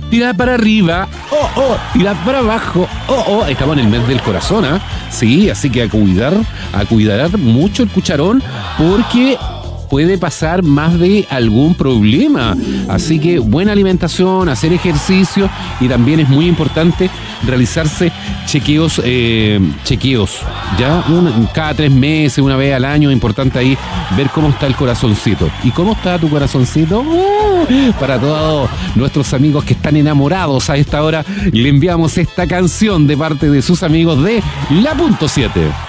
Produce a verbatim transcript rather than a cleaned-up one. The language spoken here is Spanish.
Tirar para arriba, oh, oh, tirar para abajo, oh, oh. Estamos en el mes del corazón, ¿ah? ¿eh? Sí, así que a cuidar, a cuidar mucho el cucharón, porque puede pasar más de algún problema. Así que buena alimentación, hacer ejercicio, y también es muy importante realizarse chequeos, eh, chequeos, ya un, cada tres meses, una vez al año. Importante ahí ver cómo está el corazoncito. ¿Y cómo está tu corazoncito? Uh, para todos nuestros amigos que están enamorados a esta hora, le enviamos esta canción de parte de sus amigos de La Punto siete.